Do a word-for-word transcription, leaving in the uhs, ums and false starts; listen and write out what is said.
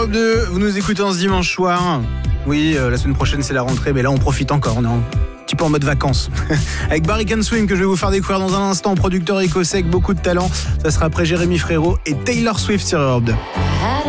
Europe deux, vous nous écoutez en ce dimanche soir. Oui, euh, la semaine prochaine c'est la rentrée, mais là on profite encore, on est un petit peu en mode vacances. Avec Barry Can Swim que je vais vous faire découvrir dans un instant, producteur écossais avec beaucoup de talent. Ça sera après Jérémy Frérot et Taylor Swift sur Europe deux.